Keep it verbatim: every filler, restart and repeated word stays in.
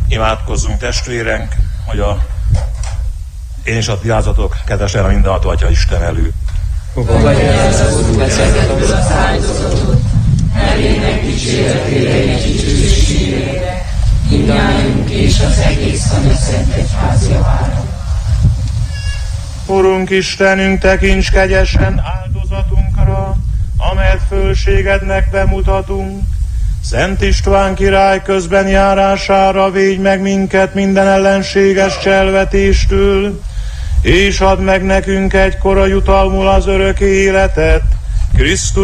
Imádkozzunk, testvérek, hogy a én és a vigyázzatok, kedvesen a mindenható Atya Isten elő. Fogadj el az Úr ezeket az áldozatot, elének dicséretére és dicsőségére, mindnyájunk és az egész Szent Egyház javára. Urunk Istenünk, tekints kegyesen áldozatunkra, amelyet fölségednek bemutatunk. Szent István király közben járására védj meg minket minden ellenséges cselvetéstől, és add meg nekünk egykor a jutalmul az örök életet. Krisztus